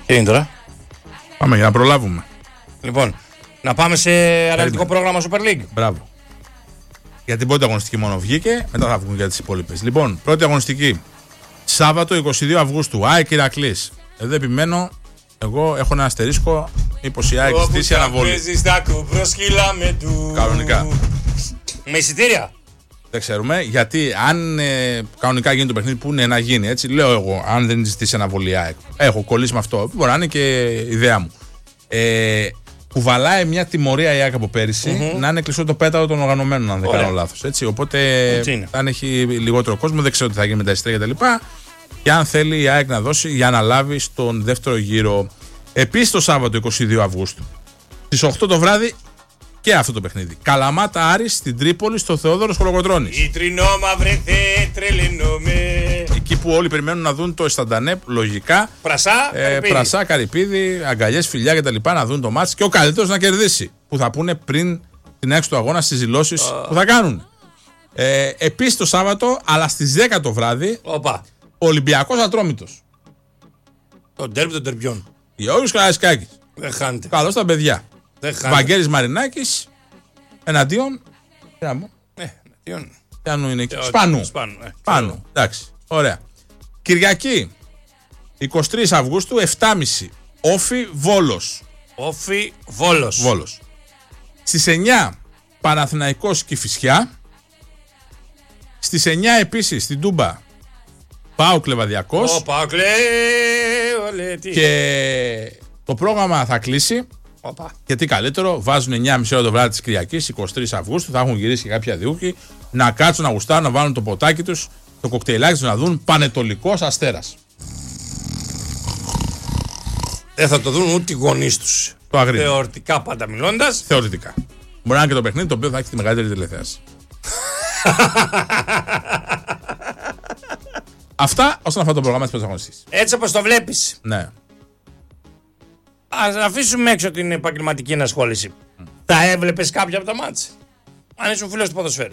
Τι είναι τώρα? Πάμε για να προλάβουμε. Λοιπόν, να πάμε σε αναλυτικό πρόγραμμα Super League. Μπράβο. Για την πρώτη αγωνιστική μόνο βγήκε, μετά θα βγουν για τις υπόλοιπες. Λοιπόν, πρώτη αγωνιστική. Σάββατο 22 Αυγούστου. ΑΕΚ Ηρακλής. Εδώ επιμένω, εγώ έχω ένα αστερίσκο. Μήπως η ΑΕΚ ζητήσει αναβολή. Κανονικά. Με εισιτήρια. Δεν ξέρουμε, γιατί αν κανονικά γίνει το παιχνίδι που είναι να γίνει, έτσι, λέω εγώ, αν δεν ζητήσει αναβολή ΑΕΚ. Έχω κολλήσει με αυτό. Μπορεί να είναι και ιδέα μου. Κουβαλάει μια τιμωρία η ΑΕΚ από πέρυσι να είναι κλειστό το πέταλο των οργανωμένων, αν δεν κάνω λάθος. Έτσι. Οπότε, αν έχει λιγότερο κόσμο, δεν ξέρω τι θα γίνει με τα εισιτήρια κτλ. Και αν θέλει η ΑΕΚ να δώσει για να λάβει στον δεύτερο γύρο. Επίσης το Σάββατο 22 Αυγούστου, στις 8 το βράδυ, και αυτό το παιχνίδι. Καλαμάτα Άρης στην Τρίπολη, στο Θεόδωρος Κολοκοτρώνης. Εκεί που όλοι περιμένουν να δουν το Εσταντανέπ, λογικά. Πρασά, Καρυπίδη, αγκαλιές, φιλιά κτλ. Να δουν το μάτς και ο καλύτερος να κερδίσει. Που θα πούνε πριν την έξω του αγώνα στις δηλώσεις που θα κάνουν. Επίσης το Σάββατο, αλλά στις 10 το βράδυ, ο Ολυμπιακός Ατρόμητος. Το ντέρμπι των τερμπιών. Γιώργος Καραϊσκάκης. Δεν χάνεται. Καλώς τα παιδιά. Βαγγέλης Μαρινάκης εναντίον. Ποιανού είναι εκεί. Σπάνου. Εντάξει. Ωραία. Κυριακή 23 Αυγούστου 7.30 Όφι Βόλος. Βόλος. Στις 9 Παναθηναϊκός Κηφισιά. Στις 9 επίσης στην Τούμπα ΠΑΟΚ Λεβαδιακός. Και το πρόγραμμα θα κλείσει. Και τι καλύτερο, βάζουν 9.30 ώρα το βράδυ της Κυριακής, 23 Αυγούστου, θα έχουν γυρίσει και κάποια διούκη, να κάτσουν, να γουστάρουν, να βάλουν το ποτάκι τους, το κοκτέιλάκι τους, να δουν Πανετολικός Αστέρας. Δεν θα το δουν ούτε οι γονείς τους. Το αγρίνω. Θεωρητικά πάντα μιλώντας. Θεωρητικά. Μπορεί να είναι και το παιχνίδι το οποίο θα έχει τη μεγαλύτερη τηλεθέαση. Αυτά όσον αφορά το πρόγραμμα της πρωταγωνιστής. Έτσι όπως το βλέπεις. Ναι. Ας αφήσουμε έξω την επαγγελματική ενασχόληση. Τα έβλεπες κάποια από τα μάτς? Αν ήσουν φίλος του ποδοσφαίρου.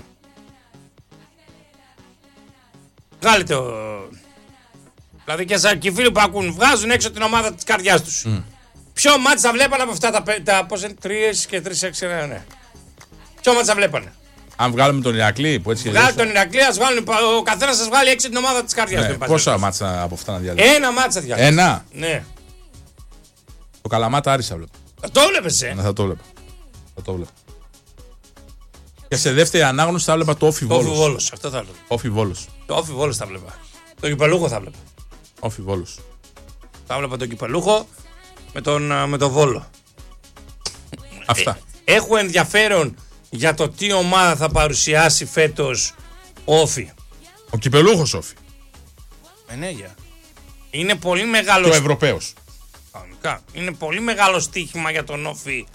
Βγάλε το. Δηλαδή και οι φίλοι που ακούν, βγάζουν έξω την ομάδα της καρδιάς τους. Ποιο μάτς θα βλέπανε από αυτά τα πώς είναι, 3 και 3-6, ναι. Ποιο μάτς θα βλέπανε? Αν βγάλουμε τον Ηρακλή που έτσι. Βγάλε τον Ηρακλή, ο καθένας σας βγάλει έξω την ομάδα της καρδιάς του. Πόσα μάτσα από αυτά να διαλέξουμε? Ένα μάτσα διαλέξουμε. Ένα. Ναι. Το Καλαμάτα Άρης θα βλέπω. Θα το βλέπεις, θα το βλέπω. Και σε δεύτερη ανάγνωση θα βλέπα το Όφι Βόλος. Αυτό θα βλέπω. Όφι Βόλος. Το Όφι Βόλος θα βλέπα. Το Κυπελούχο θα βλέπα. Όφι Βόλος. Θα βλέπα τον Κυπελούχο με τον Βόλο. Αυτά. Έχω ενδιαφέρον για το τι ομάδα θα παρουσιάσει φέτος Όφι. Ο Κυπελούχος Όφι. Ναι, είναι πολύ μεγάλο. Το Ευρωπαίος. Είναι πολύ μεγάλο στοίχημα για τον Όφι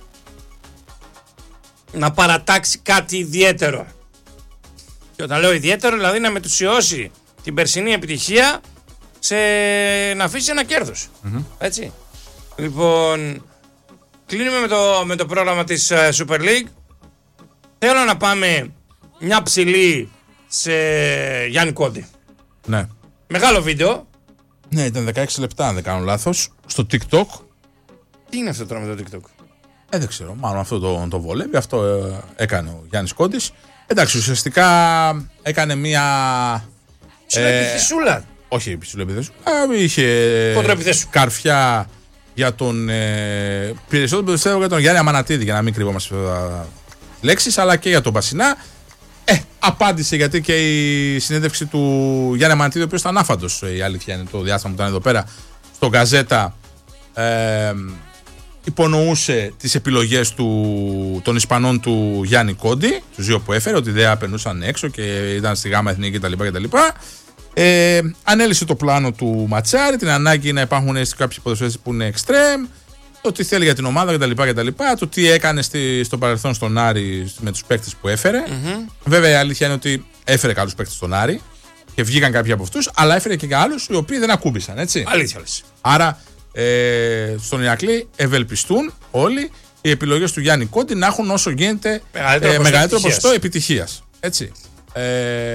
να παρατάξει κάτι ιδιαίτερο. Και όταν λέω ιδιαίτερο, δηλαδή να μετουσιώσει την περσινή επιτυχία να αφήσει ένα κέρδος. Έτσι. Λοιπόν, κλείνουμε με το πρόγραμμα της Super League. Θέλω να πάμε μια ψηλή σε Γιάννη Κόντι. Ναι. Μεγάλο βίντεο. Ναι, ήταν 16 λεπτά, αν δεν κάνω λάθος. Στο TikTok. Τι είναι αυτό τώρα με το TikTok? Δεν ξέρω. Μάλλον αυτό το βολεύει. Αυτό έκανε ο Γιάννης Κόντης. Εντάξει, ουσιαστικά έκανε μία. Ψιλοεπιθεσούλα. Όχι, ψιλοεπιθεσούλα. Είχε. Καρφιά για τον. Περισσότερο πιστεύω για τον Γιάννη Αμανατίδη, για να μην κρύβομαστε λέξεις, αλλά και για τον Μπασινά. Απάντησε, γιατί και η συνέντευξη του Γιάννη Αμανατίδη, ο οποίος ήταν άφαντος, η αλήθεια είναι, το διάστημα που ήταν εδώ πέρα στο Γκαζέτα, υπονοούσε τις επιλογές των Ισπανών του Γιάννη Κόντι, τους δύο που έφερε, ότι δεν περνούσαν έξω και ήταν στη ΓΑΜΑ Εθνική κτλ. Ανέλησε το πλάνο του Ματσάρη, την ανάγκη να υπάρχουν κάποιοι ποδοσφαιριστές που είναι extreme, το τι θέλει για την ομάδα κτλ. Το τι έκανε στο παρελθόν στον Άρη με τους παίκτες που έφερε. Βέβαια η αλήθεια είναι ότι έφερε καλούς παίκτες στον Άρη και βγήκαν κάποιοι από αυτούς, αλλά έφερε και άλλους οι οποίοι δεν ακούμπησαν, έτσι. Αλήθεια λες. Άρα στον Ηρακλή ευελπιστούν όλοι οι επιλογές του Γιάννη Κόντι να έχουν όσο γίνεται μεγαλύτερο ποσοστό επιτυχίας. Έτσι.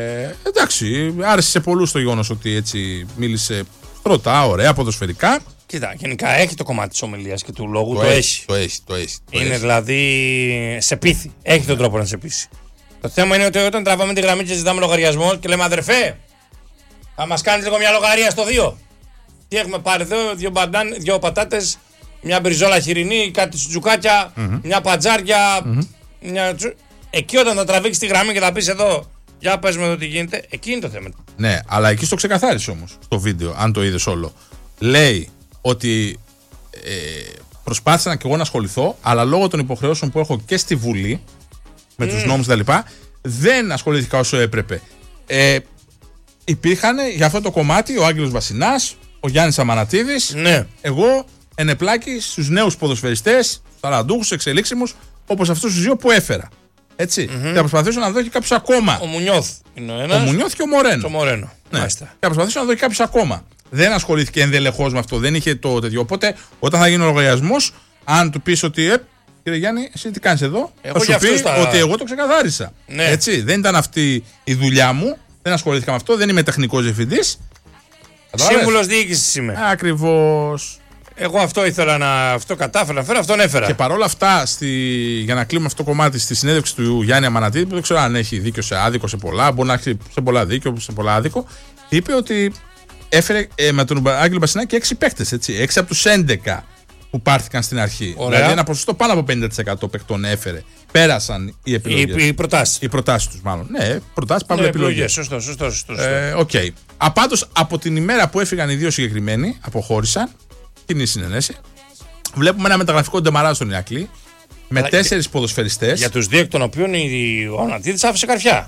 Εντάξει, άρεσε σε πολλούς το γεγονός ότι έτσι μίλησε στρωτά, ωραία, ποδοσφαιρικά. Κοίτα, γενικά έχει το κομμάτι της ομιλίας και του λόγου. Το έχει. Είναι δηλαδή σε πείθει. Έχει τον τρόπο να σε πείσει. Το θέμα είναι ότι όταν τραβάμε τη γραμμή και ζητάμε λογαριασμό και λέμε αδερφέ, θα μας κάνεις λίγο μια λογαρία στο 2. Τι έχουμε πάρει εδώ, 2 πατάτες, μια μπριζόλα χοιρινή, κάτι σουτζουκάκια, μια πατζάρια. Εκεί όταν θα τραβήξεις τη γραμμή και θα πεις εδώ, για πες με εδώ τι γίνεται, εκεί είναι το θέμα. Ναι, αλλά εκεί στο ξεκαθάρισε όμως στο βίντεο, αν το είδες όλο. Λέει ότι προσπάθησα και εγώ να ασχοληθώ, αλλά λόγω των υποχρεώσεων που έχω και στη Βουλή, με τους νόμους κτλ., δεν ασχολήθηκα όσο έπρεπε. Υπήρχαν για αυτό το κομμάτι ο Άγγελος Βασινάς, ο Γιάννης Αμανατίδης, εγώ ενεπλάκη στους νέους ποδοσφαιριστές, ταλαντούχους, εξελίξιμους, όπως αυτούς τους δύο που έφερα. Έτσι. Και θα προσπαθήσω να δω και κάποιους ακόμα. Ο Μουνιώθ είναι ο ένας. Ο Μουνιώθ και ο Μορένο. Ναι. Και θα προσπαθήσω να δω και κάποιους ακόμα. Δεν ασχολήθηκε ενδελεχώς με αυτό, δεν είχε το τέτοιο. Οπότε όταν θα γίνει ο λογαριασμός, αν του πεις ότι κύριε Γιάννη, εσύ τι κάνεις εδώ, θα σου πει ότι εγώ το ξεκαθάρισα. Ναι. Έτσι. Δεν ήταν αυτή η δουλειά μου, δεν ασχολήθηκα με αυτό, δεν είμαι τεχνικός διευθυντής. Σύμβουλος διοίκησης είμαι. Ακριβώς. Εγώ αυτό ήθελα αυτό κατάφερα να φέρω, αυτόν έφερα. Και παρόλα αυτά, για να κλείνουμε αυτό το κομμάτι, στη συνέντευξη του Γιάννη Αμανατίδη, που δεν ξέρω αν έχει δίκιο σε άδικο, σε πολλά, μπορεί να έχει σε πολλά δίκιο, σε πολλά άδικο, είπε ότι έφερε με τον Άγγελο Μπασινά και 6 παίκτες. 6 από τους 11 που πάρθηκαν στην αρχή. Ωραία. Δηλαδή ένα ποσοστό πάνω από 50% παικτών έφερε. Πέρασαν οι επιλογές. Οι προτάσεις τους, μάλλον. Ναι, προτάσεις, πάμε επιλογές. Σωστό. Οκ. Απάντως, από την ημέρα που έφυγαν οι δύο συγκεκριμένοι, αποχώρησαν. Κοινή συνενέση. Βλέπουμε ένα μεταγραφικό ντεμαράζ στον Ηρακλή με 4 ποδοσφαιριστές. Για τους δύο εκ των οποίων ο Ανατίδης άφησε καρφιά.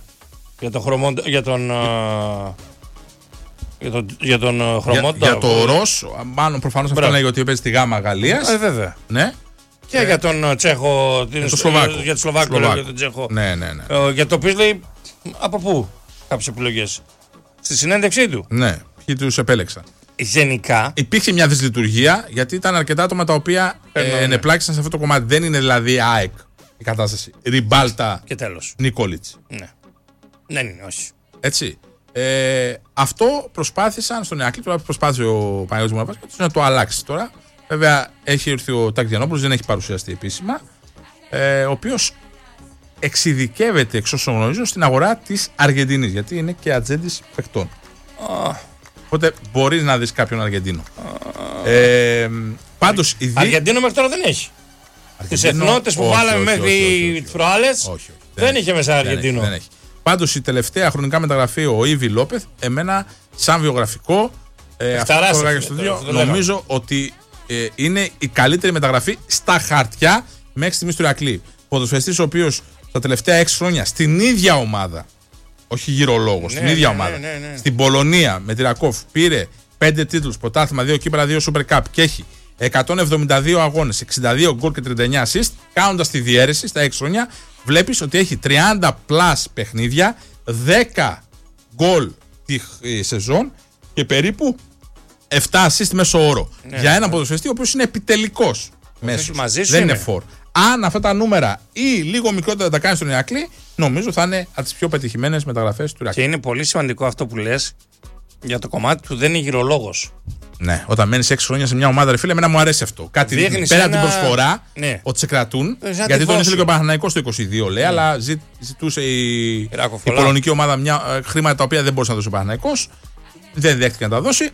Για τον Χρωμόντα. Για το Ρος, μάλλον προφανώς αυτό λέγει ότι παίζει στη Γάμα Γαλλίας. Βέβαια. Ναι. Και για τον Τσέχο. Για τον Σλοβάκο. Για τον Τσέχο. Ναι. Για το οποίο λέει από πού κάποιες επιλογές. Στη συνέντευξή του. Ναι. Ποιοι τους επέλεξαν. Γενικά. Υπήρχε μια δυσλειτουργία γιατί ήταν αρκετά άτομα τα οποία ενεπλάκησαν σε αυτό το κομμάτι. Δεν είναι δηλαδή ΑΕΚ η κατάσταση. Ριμπάλτα και τέλος. Νικόλιτς. Ναι. Δεν είναι, όχι. Έτσι. Αυτό προσπάθησαν στον Ηρακλή. Τώρα προσπάθησε ο Παναγιώτης Μουναπάς να το αλλάξει τώρα. Βέβαια έχει έρθει ο Τάκης Γιαννόπουλος, δεν έχει παρουσιαστεί επίσημα. Ο οποίος εξειδικεύεται, εξ όσων γνωρίζω, στην αγορά της Αργεντινής. Γιατί είναι και ατζέντης παικτών. Οπότε μπορείς να δεις κάποιον Αργεντίνο. Πάντως Αργεντίνο μέχρι τώρα δεν έχει. Τις εθνότητες που βάλαμε μέχρι τις προάλλες δεν είχε μέσα Αργεντίνο. Δεν έχει. Πάντως η τελευταία χρονικά μεταγραφή, ο Ήβι Λόπεθ, εμένα σαν βιογραφικό, νομίζω ότι είναι η καλύτερη μεταγραφή στα χαρτιά μέχρι στιγμής του Ηρακλή. Ποδοσφαιριστής ο οποίος τα τελευταία 6 χρόνια στην ίδια ομάδα, όχι γυρολόγος, στην ίδια ομάδα, στην Πολωνία με τη Ρακόφ πήρε 5 τίτλους, πρωτάθλημα, 2 κύπελα, 2 Super Cup και έχει 172 αγώνες, 62 γκολ και 39 assist, κάνοντας τη διαίρεση στα 6 χρόνια, βλέπεις ότι έχει 30 πλάς παιχνίδια, 10 γκολ τη σεζόν και περίπου 7 assist μέσω όρο. Για έναν ποδοσφαιριστή ο οποίος είναι επιτελικός μέσος, δεν είναι φορ. Αν αυτά τα νούμερα ή λίγο μικρότερα τα κάνει στον Ηρακλή, νομίζω θα είναι από τις πιο πετυχημένες μεταγραφές του Ηρακλή. Και είναι πολύ σημαντικό αυτό που λες για το κομμάτι του δεν είναι γυρολόγος. Ναι, όταν μένεις 6 χρόνια σε μια ομάδα, ρε φίλε, εμένα μου αρέσει αυτό. Κάτι δείχνει πέρα από την προσφορά, ότι σε κρατούν. Γιατί τον ήθελε και ο Παναθηναϊκός το 22, λέει, αλλά ζητούσε η πολωνική ομάδα χρήματα τα οποία δεν μπορούσε να δώσει ο Παναθηναϊκός. Δεν δέχτηκε να τα δώσει.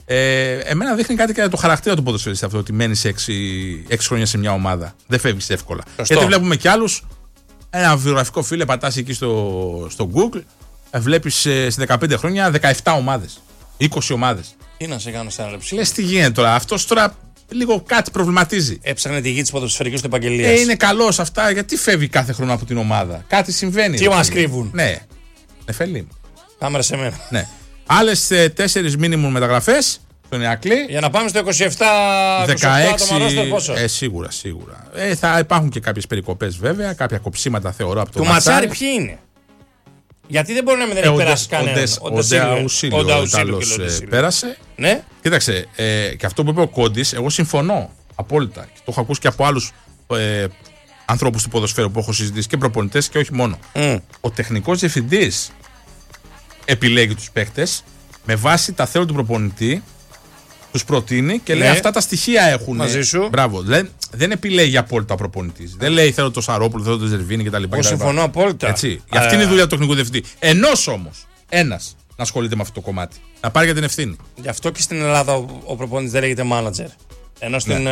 Εμένα δείχνει κάτι και το χαρακτήρα του ποδοσφαιριστή αυτό, ότι μένεις 6 χρόνια σε μια ομάδα. Δεν φεύγεις εύκολα. Γιατί βλέπουμε κι άλλους. Ένα βιογραφικό, φίλε, πατάς εκεί στο Google, βλέπεις σε 15 χρόνια 17 ομάδες, 20 ομάδες. Τι να σε κάνω σαν λεπτή. Λες τι γίνεται τώρα, αυτός τώρα λίγο κάτι προβληματίζει. Έψαχνε τη γη της ποδοσφαιρικής του επαγγελίας. Είναι καλός αυτά, γιατί φεύγει κάθε χρόνο από την ομάδα. Κάτι συμβαίνει. Τι μας κρύβουν. Ναι, νεφελή μου. Κάμερα σε μένα. Ναι. Άλλες 4 μίνιμουμ μεταγραφές στον Ηρακλή. Για να πάμε στο 27 άτομα ρόστερ πόσο. Σίγουρα. Θα υπάρχουν και κάποιες περικοπές βέβαια, κάποια κοψίματα θεωρώ από το Ματσάρι. Ποιοι είναι? Γιατί δεν μπορεί να μην έχει περάσει κανένα. Ο Ντεαουσίλιο πέρασε. Ναι. Κοίταξε, και αυτό που είπε ο Κόντις, εγώ συμφωνώ απόλυτα. Και το έχω ακούσει και από άλλους ανθρώπους του ποδοσφαίρου που έχω συζητήσει και προπονητές και όχι μόνο. Ο τεχνικός διευθυντής επιλέγει τους παίκτες με βάση τα θέλω του προπονητή Τους προτείνει και λέει αυτά τα στοιχεία έχουν. Μαζί σου. Μπράβο. Δεν επιλέγει απόλυτα ο προπονητής. Δεν λέει θέλω το Σαρόπουλο, θέλω το Ζερβίνη κτλ. Εγώ συμφωνώ απόλυτα. Έτσι. Αυτή είναι η δουλειά του τεχνικού διευθυντή. Ένας όμως να ασχολείται με αυτό το κομμάτι. Να πάρει για την ευθύνη. Γι' αυτό και στην Ελλάδα ο προπονητής δεν λέγεται manager. Ενώ στην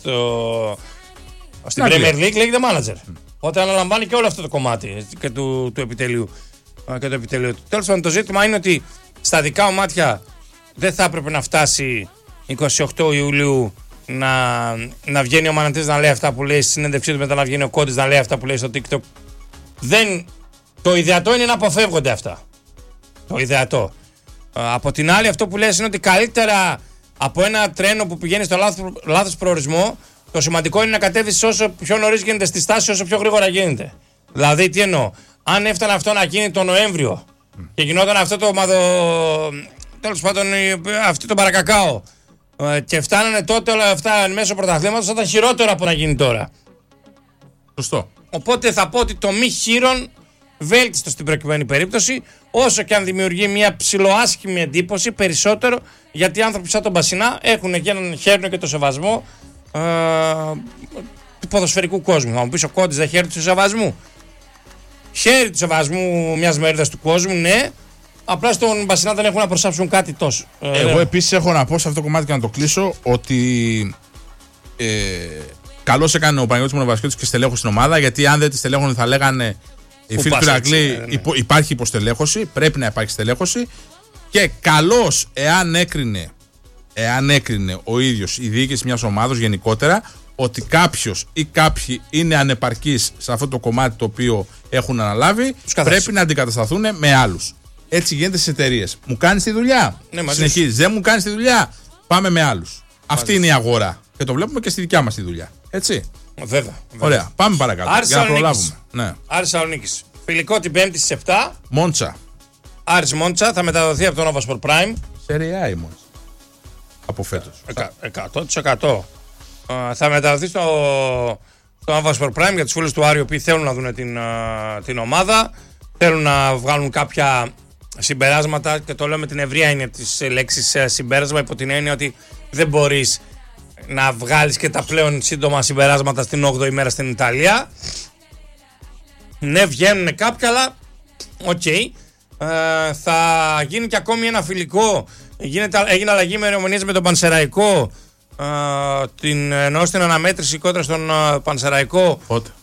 Premier League λέγεται manager. Όταν αναλαμβάνει και όλο αυτό το κομμάτι και του επιτελείου. Τέλος πάντων, το ζήτημα είναι ότι στα δικά μου μάτια δεν θα έπρεπε να φτάσει 28 Ιουλίου να βγαίνει ο Μανατής να λέει αυτά που λέει στη συνέντευξή του, μετά να βγαίνει ο Κόντης να λέει αυτά που λέει στο TikTok. Το ιδεατό είναι να αποφεύγονται αυτά. Το ιδεατό. Από την άλλη, αυτό που λες είναι ότι καλύτερα από ένα τρένο που πηγαίνει στο λάθος προορισμό, το σημαντικό είναι να κατέβεις όσο πιο νωρίς γίνεται στη στάση, όσο πιο γρήγορα γίνεται. Δηλαδή, τι εννοώ, αν έφτανε αυτό να γίνει τον Νοέμβριο και γινόταν αυτό το τέλος πάντων, αυτό το παρακακάο και φτάνανε τότε όλα αυτά μέσω πρωταθλήματος, θα ήταν χειρότερο από να γίνει τώρα. Σωστό. Οπότε θα πω ότι το μη χείρον βέλτιστο στην προκειμένη περίπτωση, όσο και αν δημιουργεί μια ψιλοάσχημη εντύπωση, περισσότερο γιατί οι άνθρωποι σαν τον Μπασινά χαίρουν και το σεβασμό του ποδοσφαιρικού κόσμου. Θα μου πεις ο Κόντης δεν χαίρει του σεβασμού. Χαίρει του σεβασμού μιας μερίδας του κόσμου, ναι. Απλά στον Μπασινά δεν έχουν να προσάψουν κάτι τόσο. Εγώ επίσης έχω να πω σε αυτό το κομμάτι και να το κλείσω ότι καλώς έκανε ο Παναγιώτης Μονοβασιώτης και στελέχωσε στην ομάδα, γιατί αν δεν τη στελέχωνε θα λέγανε οι φίλοι του Ηρακλή υπάρχει υποστελέχωση, πρέπει να υπάρχει στελέχωση, και καλώς εάν έκρινε ο ίδιος η διοίκηση μιας ομάδος γενικότερα ότι κάποιος ή κάποιοι είναι ανεπαρκείς σε αυτό το κομμάτι το οποίο έχουν αναλάβει, πρέπει να αντικατασταθούν με άλλους. Έτσι γίνεται στις εταιρείες. Μου κάνεις τη δουλειά, συνεχίζεις. Δεν μου κάνεις τη δουλειά, πάμε με άλλους. Αυτή είναι η αγορά. Και το βλέπουμε και στη δικιά μας τη δουλειά. Έτσι. Βέβαια. Ωραία, πάμε παρακάτω. Άρης για να προλάβουμε. Ναι. Άρης Σαλονίκης. Φιλικό την Πέμπτη στις 7. Μόντσα. Άρης Μόντσα θα μεταδοθεί από το Nova Sport Prime. Σεριά η Μόντσα. Από φέτος. 100%. Θα μεταδοθεί στο Nova Sport Prime για τους φίλους του Άρη, οι οποίοι θέλουν να δουν την ομάδα. Θέλουν να βγάλουν κάποια συμπεράσματα, και το λέω με την ευρεία έννοια της λέξης συμπέρασμα, υπό την έννοια ότι δεν μπορείς να βγάλεις και τα πλέον σύντομα συμπεράσματα στην 8η μέρα στην Ιταλία. Ναι, βγαίνουν κάποια, αλλά οκ. Θα γίνει και ακόμη ένα φιλικό. Έγινε αλλαγή ημερομηνίας με τον Πανσεραϊκό, ενώ στην αναμέτρηση κόντρα στον Πανσεραϊκό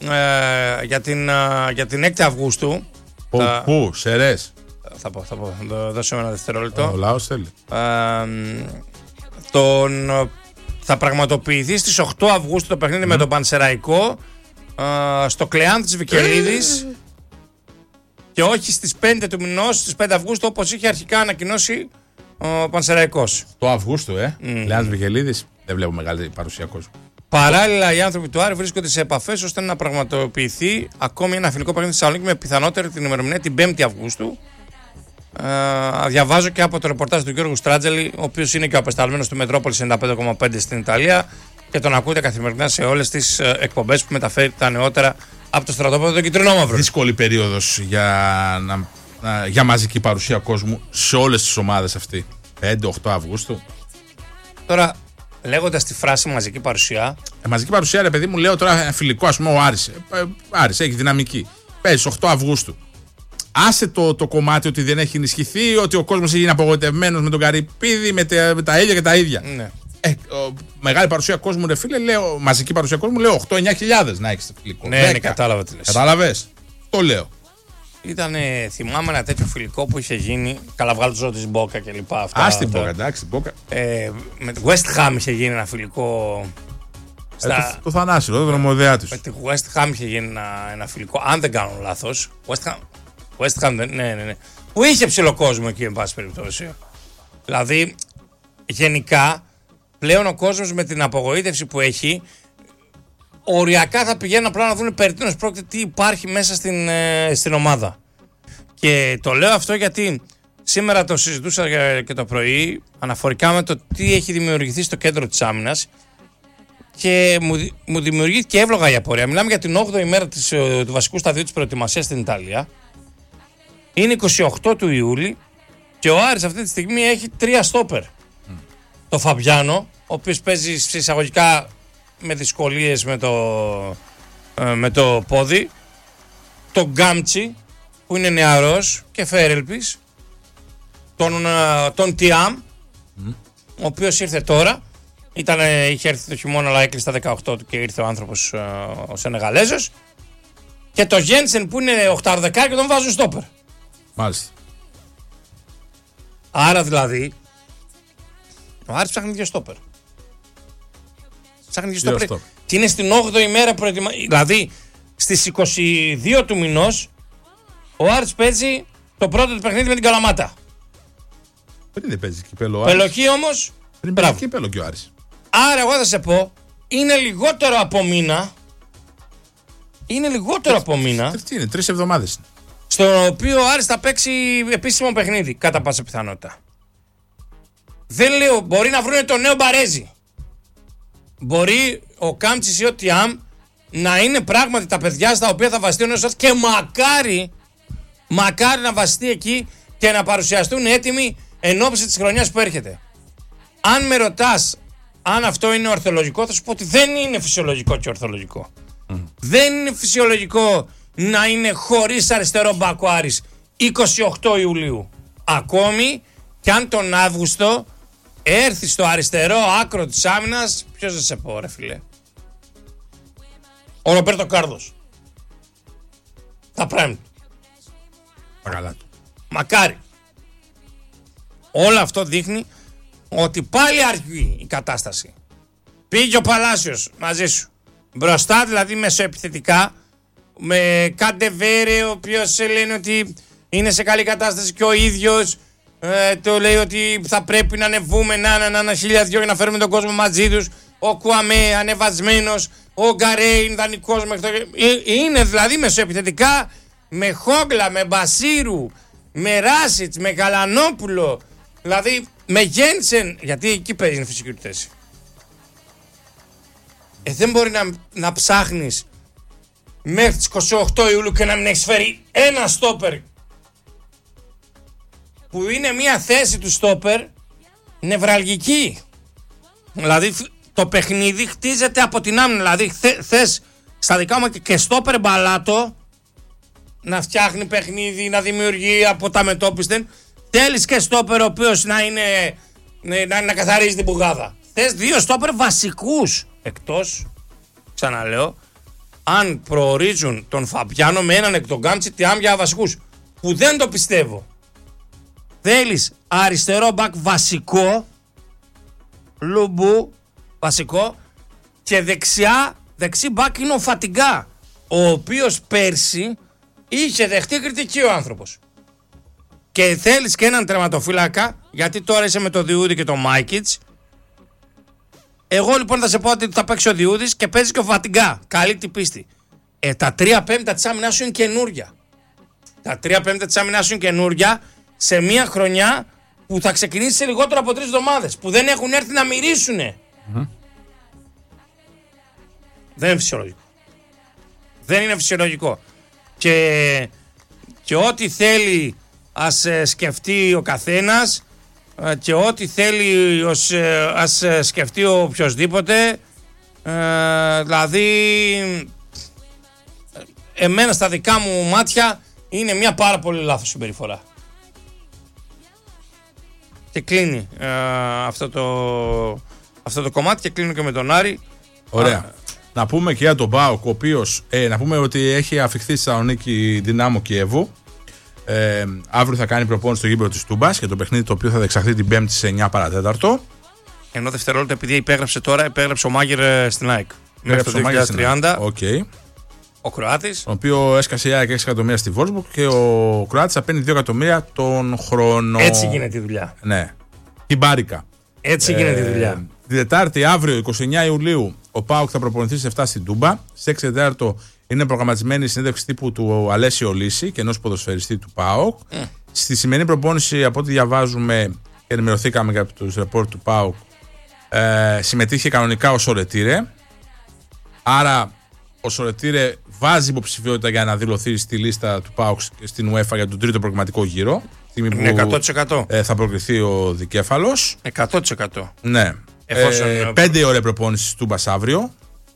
για την 6η Αυγούστου. Πού, Σερές? Θα πω, δώσω ένα δευτερόλεπτο. Ο λαός θέλει. Θα πραγματοποιηθεί στις 8 Αυγούστου το παιχνίδι με τον Πανσεραϊκό στο Κλεάν της Βικελίδης, και όχι στις 5 του μηνός, στις 5 Αυγούστου όπως είχε αρχικά ανακοινώσει ο Πανσεραϊκός. Το Αυγούστου, Κλεάν της Βικελίδης, δεν βλέπω μεγάλη παρουσία κόσμου. Παράλληλα, οι άνθρωποι του Άρη βρίσκονται σε επαφές ώστε να πραγματοποιηθεί ακόμη ένα φιλικό παιχνίδι στη Θεσσαλονίκη με πιθανότερη την ημερομηνία την 5η Αυγούστου. Διαβάζω και από το ρεπορτάζ του Γιώργου Στράτζελη, ο οποίος είναι και ο απεσταλμένος του Μετρόπολης 95,5 στην Ιταλία, και τον ακούτε καθημερινά σε όλες τις εκπομπές που μεταφέρει τα νεότερα από το στρατόπεδο του Κιτρινόμαυρου. Δύσκολη περίοδος για μαζική παρουσία κόσμου σε όλες τις ομάδες αυτή. 5-8 Αυγούστου. Τώρα, λέγοντας τη φράση μαζική παρουσία. Μαζική παρουσία, ρε παιδί μου, λέω τώρα φιλικό, ας πούμε, ο Άρης. Άρης έχει δυναμική. Παίζει 8 Αυγούστου. Άσε το κομμάτι ότι δεν έχει ενισχυθεί, ότι ο κόσμος έχει γίνει απογοητευμένος με τον Καρυπίδη, με τα ίδια και τα ίδια. Ναι. Μεγάλη παρουσία κόσμου, ρε φίλε, λέω, μαζική παρουσία κόσμου, λέω 8-9 χιλιάδες να έχεις φιλικό. Ναι, κατάλαβα τι λες. Κατάλαβες. Το λέω. Θυμάμαι ένα τέτοιο φιλικό που είχε γίνει. Καλά, βγάλω το ζώο της Μπόκα και λοιπά. Ας την Μπόκα, εντάξει, Μπόκα. Με τη West Ham είχε γίνει ένα φιλικό. Το Θανάσιο, το νομοδέα της. Με τη West Ham είχε γίνει ένα φιλικό, αν δεν κάνω λάθος. West Ham, ναι. Που είχε ψηλό κόσμο εκεί, εν πάση περιπτώσει. Δηλαδή, γενικά, πλέον ο κόσμος με την απογοήτευση που έχει, οριακά θα πηγαίνουν απλά να δουν περί τίνος πρόκειται, τι υπάρχει μέσα στην ομάδα. Και το λέω αυτό γιατί σήμερα το συζητούσα και το πρωί αναφορικά με το τι έχει δημιουργηθεί στο κέντρο της άμυνας, και μου δημιουργήθηκε εύλογα η απορία. Μιλάμε για την 8η μέρα του βασικού σταδίου της προετοιμασίας στην Ιταλία. Είναι 28 του Ιούλη και ο Άρης αυτή τη στιγμή έχει 3 στόπερ. το Φαμπιάνο, ο οποίος παίζει εισαγωγικά με δυσκολίες με το πόδι, τον Γκάμτσι που είναι νεαρός και φέρελπης, τον Τιάμ, ο οποίος ήρθε τώρα, είχε έρθει το χειμώνα αλλά έκλεισε τα 18 του και ήρθε ο άνθρωπος ο Σενεγαλέζος, και το Γένσεν που είναι 8-10 και τον βάζουν στόπερ. Μάλιστα. Άρα δηλαδή ο Άρης ψάχνει δύο στόπερ. Και είναι στην 8η ημέρα δηλαδή στις 22 του μηνός ο Άρης παίζει το πρώτο του παιχνίδι με την Καλαμάτα. Πριν δεν παίζει κύπελλο ο Άρης. Πελοκή όμως. Πριν παίζει κύπελλο και ο Άρης. Άρα εγώ θα σε πω, είναι λιγότερο από μήνα. Είναι λιγότερο από μήνα. Τι είναι, 3 εβδομάδες. Στο οποίο ο Άρης θα παίξει επίσημο παιχνίδι, κατά πάσα πιθανότητα. Δεν λέω, μπορεί να βρουν το νέο Μπαρέζι. Μπορεί ο Κάμτσης ή ο Τιάμ να είναι πράγματι τα παιδιά στα οποία θα βασιστεί ο νέος Άρης, και μακάρι να βασιστεί εκεί και να παρουσιαστούν έτοιμοι εν ώψη της χρονιάς που έρχεται. Αν με ρωτάς αν αυτό είναι ορθολογικό, θα σου πω ότι δεν είναι φυσιολογικό και ορθολογικό. Δεν είναι φυσιολογικό να είναι χωρίς αριστερό μπακ ο Άρης 28 Ιουλίου. Ακόμη κι αν τον Αύγουστο έρθει στο αριστερό άκρο της άμυνας, ποιος θα σε πω ρε φίλε, ο Ρομπέρτο Κάρδος. Τα πρέμει. Παγαλά του. Μακάρι. Όλο αυτό δείχνει ότι πάλι αργεί η κατάσταση. Πήγε ο Παλάσιος μαζί σου. Μπροστά δηλαδή μεσοεπιθετικά, με Καντεβέρε, ο οποίος λένε ότι είναι σε καλή κατάσταση και ο ίδιος το λέει ότι θα πρέπει να ανεβούμε ένα χιλιάδιο για να φέρουμε τον κόσμο μαζί τους. Ο Κουαμέ ανεβασμένος, ο Γκαρέιν δανεικός μέχρι το... Είναι δηλαδή μεσοεπιθετικά με Χόγκλα, με Μπασίρου, με Ράσιτς, με Καλανόπουλο, δηλαδή με Γένσεν, γιατί εκεί παίζει είναι φυσική του θέση. Δεν μπορεί να ψάχνεις μέχρι τις 28 Ιούλιου και να μην έχεις φέρει ένα στόπερ, που είναι μια θέση του στόπερ νευραλγική. Δηλαδή το παιχνίδι χτίζεται από την άμυνα. Δηλαδή θες στα δικά μου και στόπερ μπαλάτο να φτιάχνει παιχνίδι, να δημιουργεί από τα μετόπιστεν. Θέλεις και στόπερ ο οποίος να καθαρίζει την πουγάδα. Θες δύο στόπερ βασικούς. Εκτός, ξαναλέω, αν προορίζουν τον Φαμπιάνο με έναν εκ των Γκάμτσι Τιάμ για βασικούς, που δεν το πιστεύω. Θέλεις αριστερό μπακ βασικό, Λουμπού βασικό, και δεξί μπακ είναι ο Φατιγκά, ο οποίος πέρσι είχε δεχτεί κριτική ο άνθρωπος. Και θέλεις και έναν τερματοφύλακα, γιατί τώρα είσαι με το Διούδη και το Μάικιτς. Εγώ λοιπόν θα σε πω ότι θα παίξει ο Διούδης και παίζει και ο Φατιγκά. Καλή την πίστη. Τα 3/5 της άμυνας σου είναι καινούρια. Τα 3/5 της άμυνας σου είναι καινούρια σε μια χρονιά που θα ξεκινήσει σε λιγότερο από 3 εβδομάδες. Που δεν έχουν έρθει να μυρίσουνε. Δεν είναι φυσιολογικό. Δεν είναι φυσιολογικό. Και ό,τι θέλει ας σκεφτεί ο καθένας, και ό,τι θέλει ας σκεφτεί ο οποιοσδήποτε, δηλαδή εμένα στα δικά μου μάτια είναι μια πάρα πολύ λάθος συμπεριφορά. Και κλείνει αυτό το κομμάτι και κλείνω και με τον Άρη. Ωραία. Να πούμε και για τον ΠΑΟΚ, ο οποίος να πούμε ότι έχει αφιχθεί στη Θεσσαλονίκη Δυνάμο Κιέβου. Αύριο θα κάνει προπόνηση στο γήπεδο της Τούμπας και το παιχνίδι το οποίο θα διεξαχθεί την Πέμπτη σε 9 παρατέταρτο. Ενώ δευτερόλεπτα, επειδή υπέγραψε ο Μάγερ στην ΑΕΚ μέχρι το 2030. Okay. Ο Κροάτης. Ο οποίο έσκασε η ΑΕΚ 6 εκατομμύρια στη Βόλσμπουργκ και ο Κροάτης θα παίρνει 2 εκατομμύρια τον χρόνο. Έτσι γίνεται η δουλειά. Ναι. Την μπάρικα. Έτσι γίνεται η δουλειά. Τη Δετάρτη, αύριο 29 Ιουλίου, ο ΠΑΟΚ θα προπονηθεί σε 7 στην Τούμπα. Σε 6 Δετάρτο είναι προγραμματισμένη η συνέντευξη τύπου του Αλέσιο Λύση και ενός ποδοσφαιριστή του ΠΑΟΚ. Στη σημερινή προπόνηση, από ό,τι διαβάζουμε και ενημερωθήκαμε από τους ρεπόρτ του ΠΑΟΚ, συμμετείχε κανονικά ο Σορετήρε. Άρα ο Σορετήρε βάζει υποψηφιότητα για να δηλωθεί στη λίστα του ΠΑΟΚ στην UEFA για τον τρίτο προγραμματικό γύρο. Είναι 100%. Θα προκριθεί ο δικέφαλος. 100%. Ναι. 5 ώρες προπόνηση του Μπας αύριο.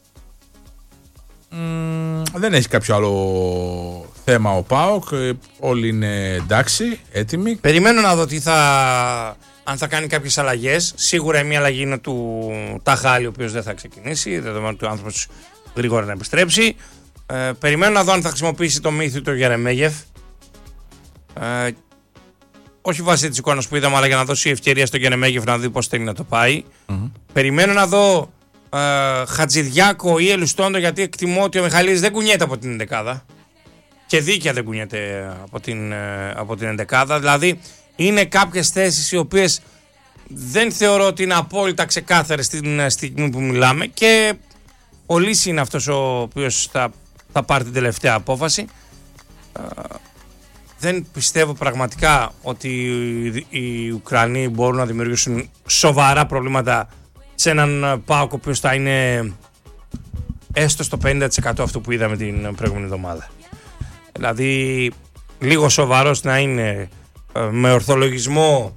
Δεν έχει κάποιο άλλο θέμα ο ΠΑΟΚ. Όλοι είναι εντάξει, έτοιμοι. Περιμένω να δω αν θα κάνει κάποιες αλλαγές. Σίγουρα μια αλλαγή είναι του Ταχάλη, ο οποίος δεν θα ξεκινήσει. Δεδομένου του άνθρωπος γρήγορα να επιστρέψει. Περιμένω να δω αν θα χρησιμοποιήσει το Μύθι του Γερεμέγεφ. Όχι βάσει της εικόνας που είδαμε, αλλά για να δώσει ευκαιρία στο Γερεμέγεφ να δει πώς θέλει να το πάει. Περιμένω να δω Χατζηδιάκο ή Ελουστόντο, γιατί εκτιμώ ότι ο Μιχαλίδης δεν κουνιέται από την 11. Και δίκαια δεν κουνιέται από την 11. Δηλαδή είναι κάποιες θέσεις οι οποίες δεν θεωρώ ότι είναι απόλυτα ξεκάθαρες στην στιγμή που μιλάμε, και ο Λύση είναι αυτός ο οποίος θα πάρει την τελευταία απόφαση. Δεν πιστεύω πραγματικά ότι οι Ουκρανοί μπορούν να δημιουργήσουν σοβαρά προβλήματα σε έναν ΠΑΟΚ ο οποίος θα είναι έστω στο 50% αυτού που είδαμε την προηγούμενη εβδομάδα. Δηλαδή λίγο σοβαρός να είναι, με ορθολογισμό,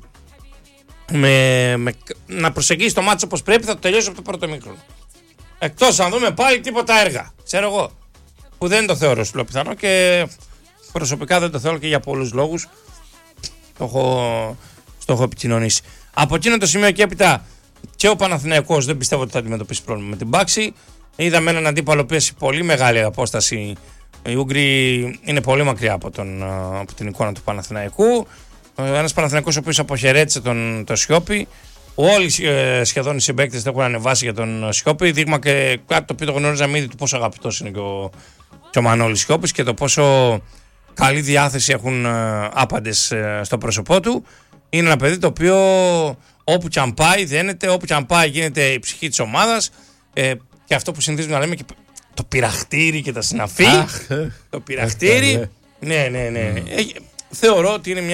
να προσεγγίσει το μάτσο όπως πρέπει, θα το τελειώσει από το πρώτο μήχρονο. Εκτός αν δούμε πάλι τίποτα έργα, ξέρω εγώ, που δεν το θεωρώ στο πιθανό, και προσωπικά δεν το θέλω και για πολλούς λόγους. Το έχω επικοινωνήσει. Από εκείνο το σημείο και έπειτα και ο Παναθηναϊκός δεν πιστεύω ότι θα αντιμετωπίσει πρόβλημα με την Πάξη. Είδαμε έναν αντίπαλο που έχει πολύ μεγάλη απόσταση. Οι Ούγγροι είναι πολύ μακριά από την εικόνα του Παναθηναϊκού. Ένας Παναθηναϊκός ο οποίος αποχαιρέτησε τον Σιώπη. Όλοι σχεδόν οι συμπαίκτες το έχουν ανεβάσει για τον Σιώπη. Δείγμα και κάτι το οποίο το γνωρίζαμε ήδη, του πόσο αγαπητός είναι και ο Μανώλης Σιώπης και το πόσο καλή διάθεση έχουν άπαντες στο πρόσωπό του. Είναι ένα παιδί το οποίο όπου και αν πάει δένεται, όπου και αν πάει γίνεται η ψυχή της ομάδας, και αυτό που συνηθίζουμε να λέμε και το πειραχτήρι και τα συναφή. Το πειραχτήρι. Ναι. Θεωρώ ότι είναι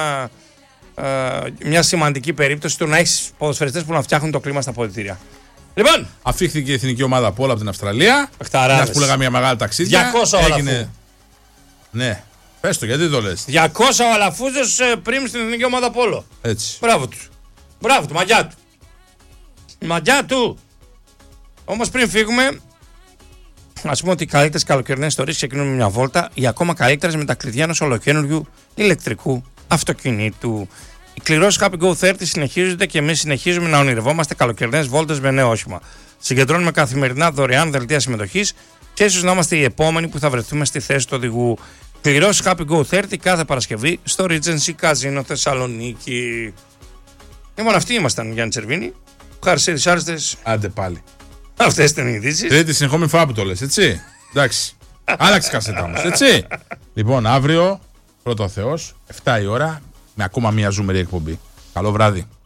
μια σημαντική περίπτωση του να έχεις ποδοσφαιριστές που να φτιάχνουν το κλίμα στα αποδυτήρια. Λοιπόν, αφήχθηκε η εθνική ομάδα από όλα από την Αυστραλία. Παιχταράδες. Που λέγαμε μια μεγάλη ταξίδια. 200 έγινε. Ναι. Πες το, γιατί το λες. 200 ο Αλαφούζος πριν στην εθνική ομάδα Πόλο. Έτσι. Μπράβο του. Μπράβο του, μαγιά του. Μαγιά του. Όμως πριν φύγουμε, ας πούμε ότι οι καλύτερες καλοκαιρινές ιστορίες ξεκινούν με μια βόλτα, ή ακόμα καλύτερες με τα κλειδιά ενός ολοκαίνουργιου ηλεκτρικού αυτοκινήτου. Οι κληρώσεις Happy Go 30 συνεχίζονται και εμείς συνεχίζουμε να ονειρευόμαστε καλοκαιρινές βόλτες με νέο όχημα. Συγκεντρώνουμε καθημερινά δωρεάν δελτία συμμετοχής και ίσως να είμαστε οι επόμενοι που θα βρεθούμε στη θέση του οδηγού. Κληρώσεις Happy Go 30 κάθε Παρασκευή στο Regency Casino Θεσσαλονίκη. Λοιπόν, αυτοί ήμασταν, Γιάννη Τσερβίνη. Χάρη σε δυσάρεστες. Άντε πάλι. Αυτές ήταν οι ειδήσεις. Τρίτη συνεχόμενη φορά που το λες, έτσι. Εντάξει. Άλλαξε κασέτα όμως, έτσι. Λοιπόν, αύριο, πρώτο ο Θεός, 7 η ώρα, με ακόμα μια ζουμερή εκπομπή. Καλό βράδυ.